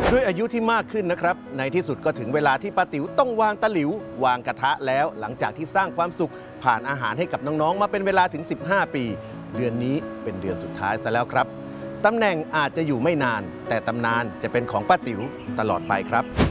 ด้วยอายุที่มากขึ้นนะครับในที่สุดก็ถึงเวลาที่ป้าติ๋วต้องวางตะหลิววางกระทะแล้วหลังจากที่สร้างความสุขผ่านอาหารให้กับน้องๆมาเป็นเวลาถึง15 ปีเดือนนี้เป็นเดือนสุดท้ายซะแล้วครับตำแหน่งอาจจะอยู่ไม่นานแต่ตำนานจะเป็นของป้าติ๋วตลอดไปครับ